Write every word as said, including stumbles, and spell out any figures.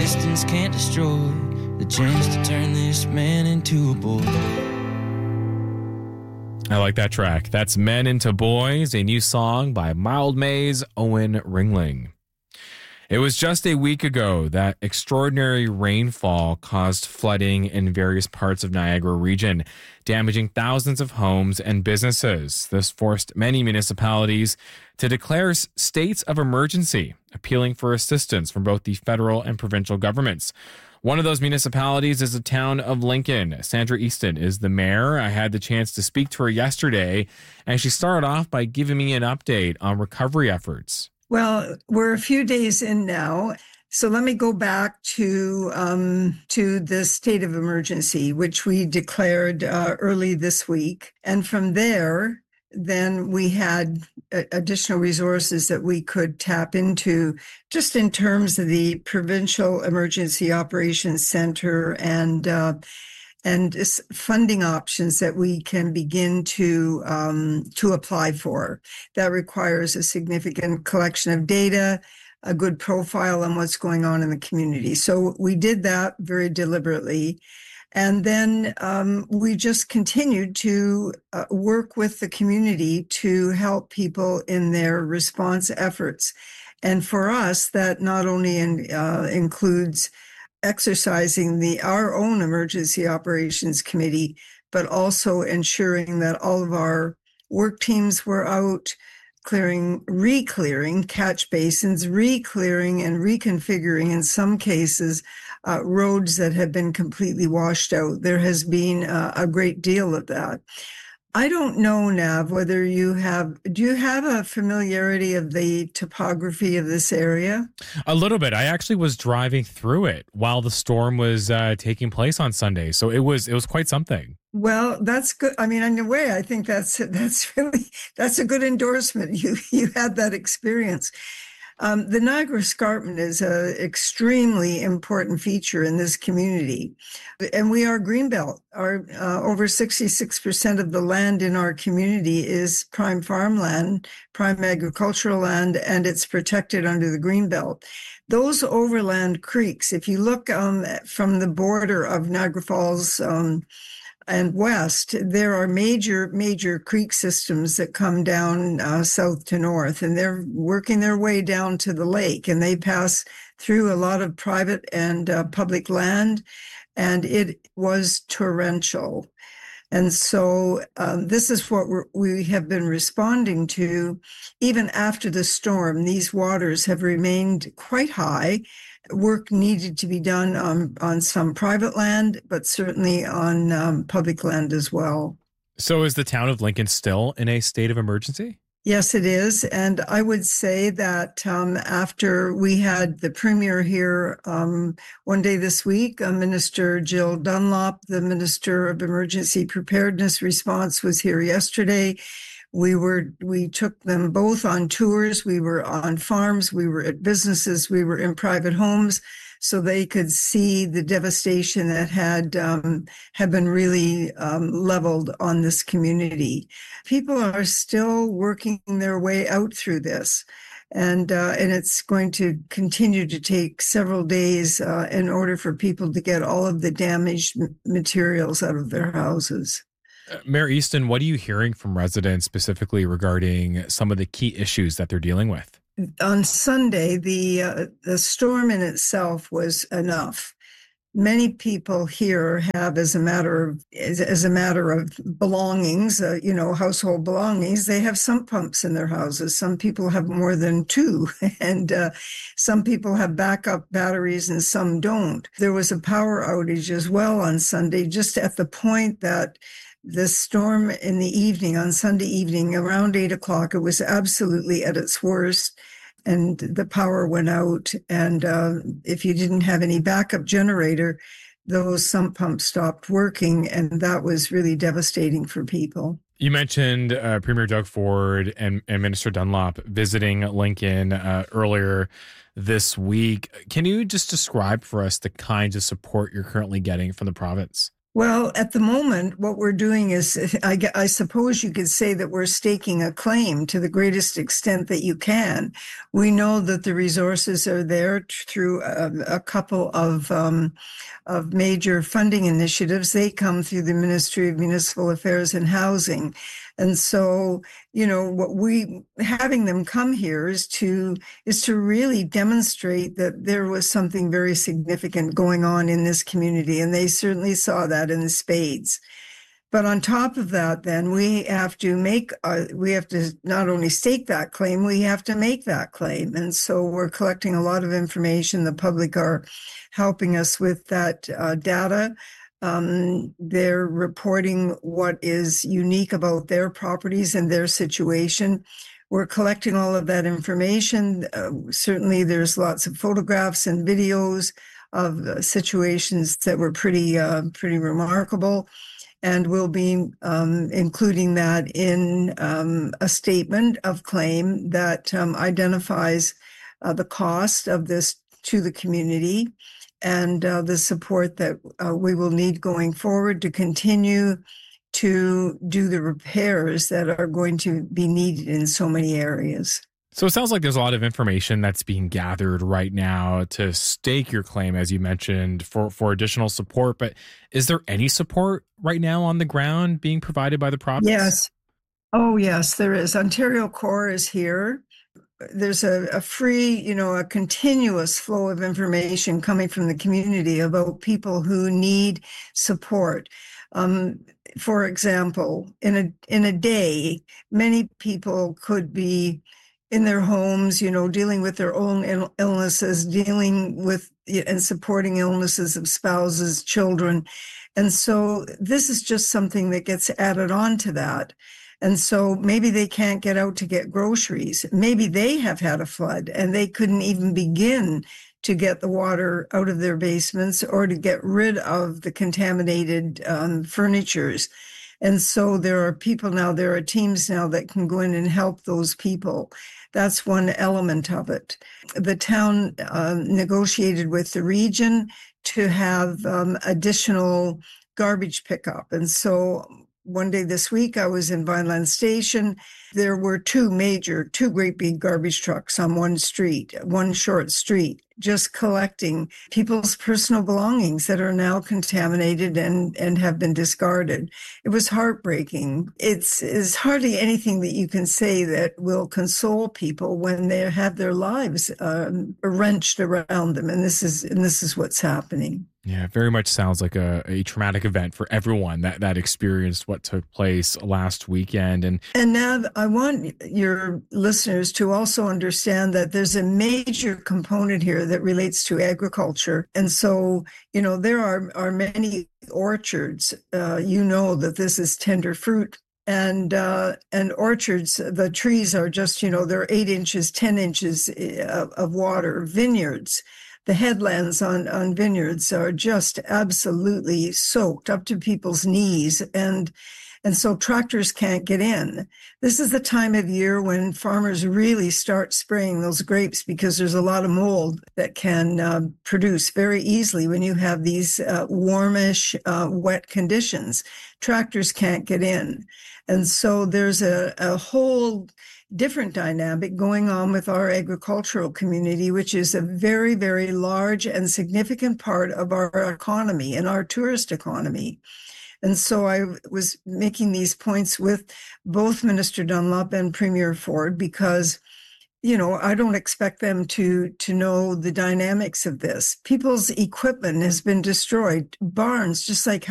distance can't destroy the chance to turn this man into a boy. I like that track. That's Men Into Boys, a new song by Mildmay's Owen Ringling. It was just a week ago that extraordinary rainfall caused flooding in various parts of Niagara region, damaging thousands of homes and businesses. This forced many municipalities to declare states of emergency, appealing for assistance from both the federal and provincial governments. One of those municipalities is the town of Lincoln. Sandra Easton is the mayor. I had the chance to speak to her yesterday, and she started off by giving me an update on recovery efforts. Well, we're a few days in now. So let me go back to um, to the state of emergency, which we declared uh, early this week. And from there, then we had additional resources that we could tap into just in terms of the Provincial Emergency Operations Center and uh, and funding options that we can begin to um, to apply for. That requires a significant collection of data, a good profile on what's going on in the community. So we did that very deliberately. And then um, we just continued to uh, work with the community to help people in their response efforts. And for us, that not only in, uh, includes exercising the our own emergency operations committee, but also ensuring that all of our work teams were out clearing, re-clearing catch basins, re-clearing and reconfiguring in some cases uh, roads that have been completely washed out. There has been uh, a great deal of that. I don't know, Nav, whether you have, do you have a familiarity of the topography of this area? A little bit. I actually was driving through it while the storm was uh, taking place on Sunday. So it was, it was quite something. Well, that's good. I mean, in a way, I think that's, that's really, that's a good endorsement. You, you had that experience. Um, the Niagara Escarpment is an extremely important feature in this community. And we are Greenbelt. Our uh, over sixty-six percent of the land in our community is prime farmland, prime agricultural land, and it's protected under the Greenbelt. Those overland creeks, if you look um, from the border of Niagara Falls um, and west, there are major, major creek systems that come down uh, south to north, and they're working their way down to the lake, and they pass through a lot of private and uh, public land, and it was torrential. And so um, this is what we're, we have been responding to. Even after the storm, these waters have remained quite high. Work needed to be done on, on some private land, but certainly on um, public land as well. So is the town of Lincoln still in a state of emergency? Yes, it is. And I would say that um, after we had the premier here um, one day this week, uh, Minister Jill Dunlop, the Minister of Emergency Preparedness Response, was here yesterday. We were, we took them both on tours. We were on farms. We were at businesses. We were in private homes, so they could see the devastation that had um, had been really um, leveled on this community. People are still working their way out through this, and uh, and it's going to continue to take several days uh, in order for people to get all of the damaged materials out of their houses. Uh, Mayor Easton, what are you hearing from residents specifically regarding some of the key issues that they're dealing with? On Sunday, the uh, the storm in itself was enough. Many people here have, as a matter of as, as a matter of belongings, uh, you know, household belongings, they have sump pumps in their houses. Some people have more than two, and uh, some people have backup batteries, and some don't. There was a power outage as well on Sunday, just at the point that the storm in the evening, on Sunday evening, around eight o'clock, it was absolutely at its worst, and the power went out. And uh, if you didn't have any backup generator, those sump pumps stopped working, and that was really devastating for people. You mentioned uh, Premier Doug Ford and, and Minister Dunlop visiting Lincoln uh, earlier this week. Can you just describe for us the kinds of support you're currently getting from the province? Well, at the moment, what we're doing is, I, I suppose you could say that we're staking a claim to the greatest extent that you can. We know that the resources are there through a, a couple of um, of major funding initiatives. They come through the Ministry of Municipal Affairs and Housing. And so, you know, what we having them come here is to is to really demonstrate that there was something very significant going on in this community, and they certainly saw that in the spades. But on top of that, then we have to make uh, we have to not only stake that claim, we have to make that claim. And so we're collecting a lot of information. The public are helping us with that uh, data. Um, they're reporting what is unique about their properties and their situation. We're collecting all of that information. Uh, certainly, there's lots of photographs and videos of uh, situations that were pretty, uh, pretty remarkable. And we'll be um, including that in um, a statement of claim that um, identifies uh, the cost of this to the community, and uh, the support that uh, we will need going forward to continue to do the repairs that are going to be needed in so many areas. So it sounds like there's a lot of information that's being gathered right now to stake your claim, as you mentioned, for, for additional support. But is there any support right now on the ground being provided by the province? Yes. Oh, yes, there is. Ontario Corps is here. There's a, a free, you know, a continuous flow of information coming from the community about people who need support. Um, for example, in a in a day, many people could be in their homes, you know, dealing with their own Ill- illnesses, dealing with and supporting illnesses of spouses, children. And so this is just something that gets added on to that. And so maybe they can't get out to get groceries. Maybe they have had a flood and they couldn't even begin to get the water out of their basements or to get rid of the contaminated um, furnitures. And so there are people now, there are teams now that can go in and help those people. That's one element of it. The town uh, negotiated with the region to have um, additional garbage pickup. And so one day this week, I was in Vineland Station. There were two major, two great big garbage trucks on one street, one short street, just collecting people's personal belongings that are now contaminated and, and have been discarded. It was heartbreaking. It's, it's hardly anything that you can say that will console people when they have their lives um, wrenched around them. And this is and this is what's happening. Yeah, it very much sounds like a, a traumatic event for everyone that, that experienced what took place last weekend. And and now I want your listeners to also understand that there's a major component here that relates to agriculture. And so, you know, there are, are many orchards. Uh, you know that this is tender fruit. And uh, and orchards, the trees are just, you know, they're eight inches, ten inches of, of water. Vineyards. The headlands on, on vineyards are just absolutely soaked up to people's knees, and and so tractors can't get in. This is the time of year when farmers really start spraying those grapes because there's a lot of mold that can uh, produce very easily when you have these uh, warmish, uh, wet conditions. Tractors can't get in. And so there's a, a whole different dynamic going on with our agricultural community, which is a very, very large and significant part of our economy and our tourist economy. And so I was making these points with both Minister Dunlop and Premier Ford because, you know, I don't expect them to, to know the dynamics of this. People's equipment has been destroyed, barns, just like